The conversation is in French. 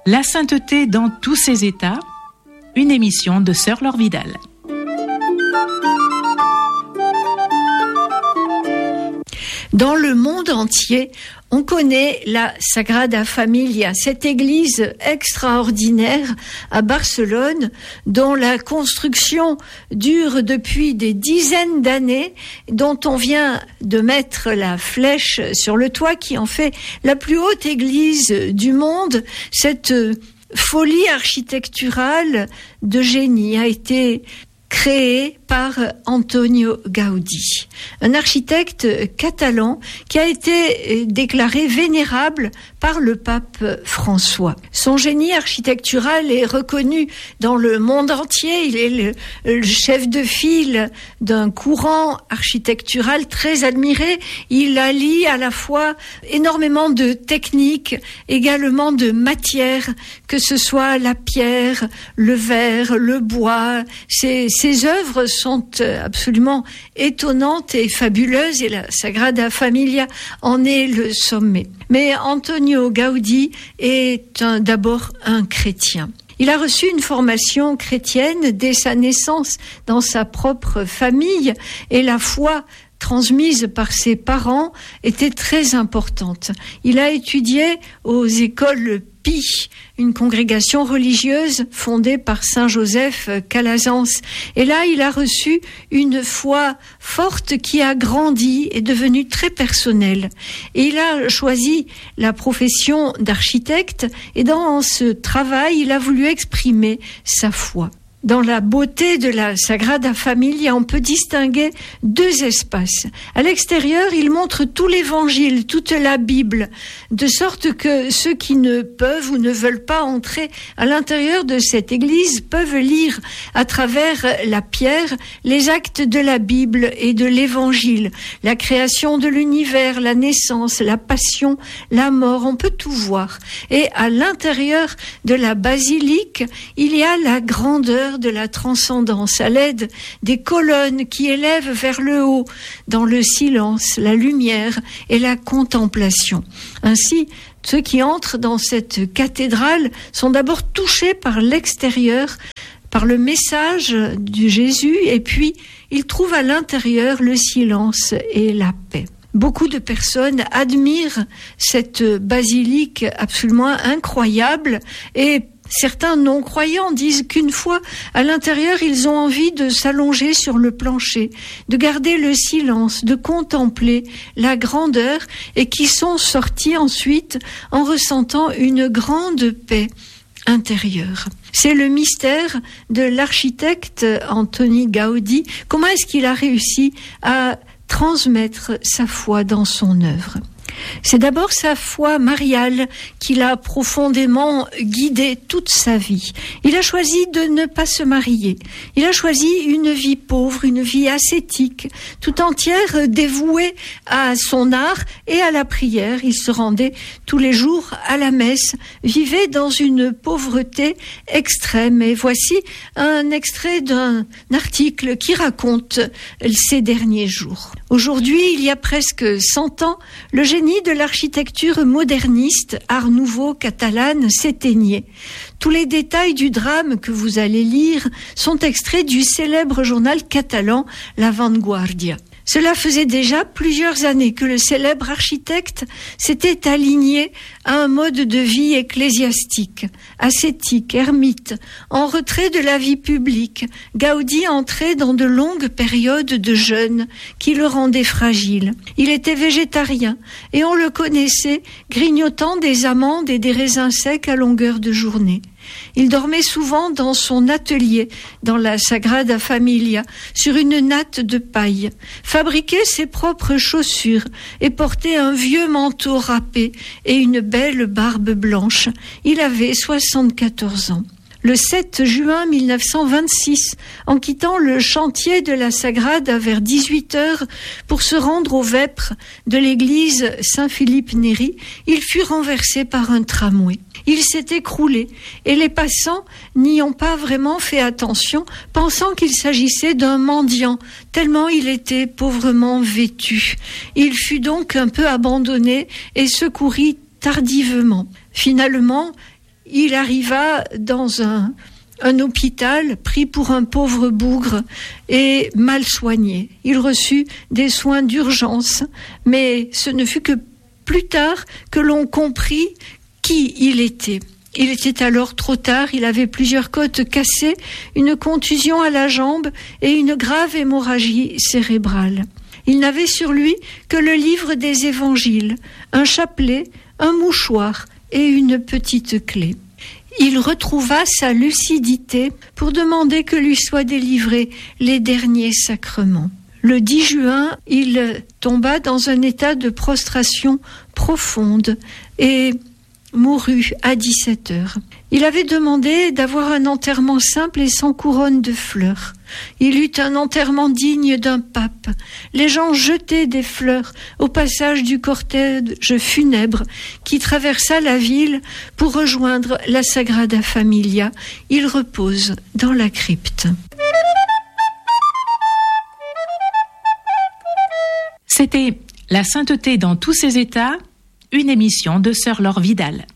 La sainteté dans tous ses états, une émission de Sœur Laure Vidal. Dans le monde entier, on connaît la Sagrada Familia, cette église extraordinaire à Barcelone, dont la construction dure depuis des dizaines d'années, dont on vient de mettre la flèche sur le toit, qui en fait la plus haute église du monde. Cette folie architecturale de génie a été créée par Antonio Gaudí, un architecte catalan qui a été déclaré vénérable par le pape François. Son génie architectural est reconnu dans le monde entier. Il est le chef de file d'un courant architectural très admiré. Il allie à la fois énormément de techniques, également de matières, que ce soit la pierre, le verre, le bois. Ses œuvres sont absolument étonnantes et fabuleuses, et la Sagrada Familia en est le sommet. Mais Antonio Gaudí est d'abord un chrétien. Il a reçu une formation chrétienne dès sa naissance dans sa propre famille, et la foi transmise par ses parents était très importante. Il a étudié aux écoles Pie, une congrégation religieuse fondée par Saint Joseph Calazans. Et là, il a reçu une foi forte qui a grandi et devenue très personnelle. Et il a choisi la profession d'architecte, et dans ce travail, il a voulu exprimer sa foi. Dans la beauté de la Sagrada Familia, on peut distinguer deux espaces. À l'extérieur, il montre tout l'Évangile, toute la Bible, de sorte que ceux qui ne peuvent ou ne veulent pas entrer à l'intérieur de cette église peuvent lire à travers la pierre les actes de la Bible et de l'Évangile, la création de l'univers, la naissance, la passion, la mort, on peut tout voir. Et à l'intérieur de la basilique, il y a la grandeur de la transcendance à l'aide des colonnes qui élèvent vers le haut dans le silence, la lumière et la contemplation. Ainsi, ceux qui entrent dans cette cathédrale sont d'abord touchés par l'extérieur, par le message du Jésus, et puis ils trouvent à l'intérieur le silence et la paix. Beaucoup de personnes admirent cette basilique absolument incroyable, et certains non-croyants disent qu'une fois à l'intérieur, ils ont envie de s'allonger sur le plancher, de garder le silence, de contempler la grandeur, et qui sont sortis ensuite en ressentant une grande paix intérieure. C'est le mystère de l'architecte Antoni Gaudí. Comment est-ce qu'il a réussi à transmettre sa foi dans son œuvre ? C'est d'abord sa foi mariale qui l'a profondément guidé toute sa vie. Il a choisi de ne pas se marier. Il a choisi une vie pauvre, une vie ascétique, tout entière dévouée à son art et à la prière. Il se rendait tous les jours à la messe, vivait dans une pauvreté extrême. Et voici un extrait d'un article qui raconte ces derniers jours. Aujourd'hui, il y a presque 100 ans, le génie de l'architecture moderniste, art nouveau catalane, s'éteignait. Tous les détails du drame que vous allez lire sont extraits du célèbre journal catalan La Vanguardia. Cela faisait déjà plusieurs années que le célèbre architecte s'était aligné à un mode de vie ecclésiastique, ascétique, ermite, en retrait de la vie publique. Gaudí entrait dans de longues périodes de jeûne qui le rendaient fragile. Il était végétarien et on le connaissait grignotant des amandes et des raisins secs à longueur de journée. Il dormait souvent dans son atelier, dans la Sagrada Familia, sur une natte de paille, fabriquait ses propres chaussures et portait un vieux manteau râpé et une belle barbe blanche. Il avait 74 ans. Le 7 juin 1926, en quittant le chantier de la Sagrada vers 18h pour se rendre aux vêpres de l'église Saint-Philippe Néri, il fut renversé par un tramway. Il s'est écroulé et les passants n'y ont pas vraiment fait attention, pensant qu'il s'agissait d'un mendiant, tellement il était pauvrement vêtu. Il fut donc un peu abandonné et secouru tardivement. Finalement, il arriva dans un hôpital pris pour un pauvre bougre et mal soigné. Il reçut des soins d'urgence, mais ce ne fut que plus tard que l'on comprit qui il était. Il était alors trop tard, il avait plusieurs côtes cassées, une contusion à la jambe et une grave hémorragie cérébrale. Il n'avait sur lui que le livre des évangiles, un chapelet, un mouchoir et une petite clé. Il retrouva sa lucidité pour demander que lui soient délivrés les derniers sacrements. Le 10 juin, il tomba dans un état de prostration profonde et mourut à 17 heures. Il avait demandé d'avoir un enterrement simple et sans couronne de fleurs. Il eut un enterrement digne d'un pape. Les gens jetaient des fleurs au passage du cortège funèbre qui traversa la ville pour rejoindre la Sagrada Familia. Il repose dans la crypte. C'était La sainteté dans tous ses états, une émission de Sœur Laure Vidal.